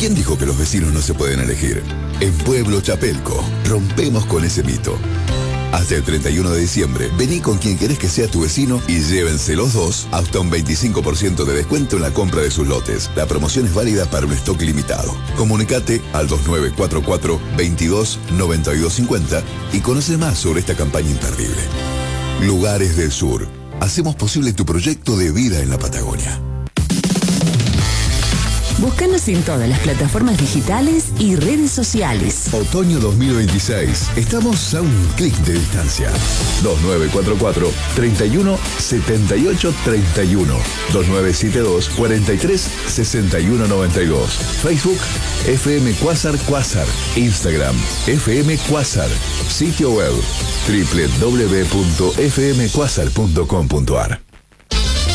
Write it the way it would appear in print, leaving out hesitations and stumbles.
¿Quién dijo que los vecinos no se pueden elegir? En Pueblo Chapelco, rompemos con ese mito. Hasta el 31 de diciembre, vení con quien querés que sea tu vecino y llévense los dos hasta un 25% de descuento en la compra de sus lotes. La promoción es válida para un stock limitado. Comunicate al 2944 22 92 50 y conoce más sobre esta campaña imperdible. Lugares del Sur. Hacemos posible tu proyecto de vida en la Patagonia. Búscanos en todas las plataformas digitales y redes sociales. Otoño 2026. Estamos a un clic de distancia. 2944 31 78 31. 2972 43 61 92. Facebook FM Quasar Quasar. Instagram FM Quasar. Sitio web www.fmquasar.com.ar.